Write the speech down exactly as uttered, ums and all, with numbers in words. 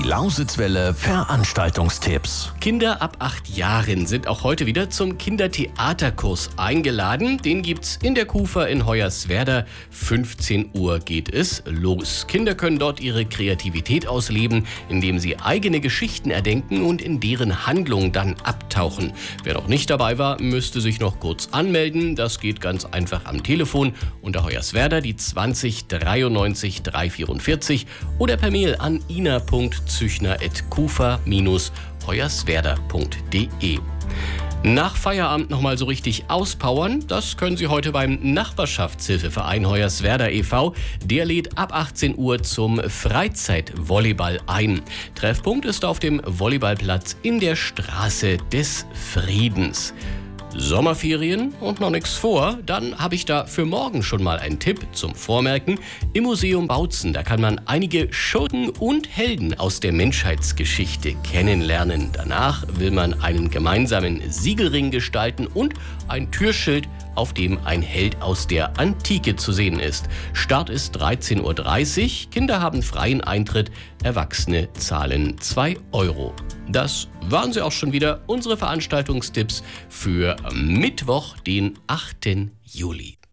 Lausitzwelle Veranstaltungstipps. Kinder ab acht Jahren sind auch heute wieder zum Kindertheaterkurs eingeladen. Den gibt's in der Kufa in Hoyerswerda. fünfzehn Uhr geht es los. Kinder können dort ihre Kreativität ausleben, indem sie eigene Geschichten erdenken und in deren Handlung dann abtauchen. Wer noch nicht dabei war, müsste sich noch kurz anmelden. Das geht ganz einfach am Telefon unter Hoyerswerda die zwanzig dreiundneunzig dreihundertvierundvierzig oder per Mail an ina punkt züchner at kufa Bindestrich hoyerswerda punkt de. Nach Feierabend nochmal so richtig auspowern, das können Sie heute beim Nachbarschaftshilfeverein Hoyerswerda e V Der lädt ab achtzehn Uhr zum Freizeitvolleyball ein. Treffpunkt ist auf dem Volleyballplatz in der Straße des Friedens. Sommerferien und noch nichts vor, dann habe ich da für morgen schon mal einen Tipp zum Vormerken. Im Museum Bautzen, da kann man einige Schurken und Helden aus der Menschheitsgeschichte kennenlernen. Danach will man einen gemeinsamen Siegelring gestalten und ein Türschild, auf dem ein Held aus der Antike zu sehen ist. Start ist dreizehn Uhr dreißig, Kinder haben freien Eintritt, Erwachsene zahlen zwei Euro. Das waren sie auch schon wieder, unsere Veranstaltungstipps für Mittwoch, den achten Juli.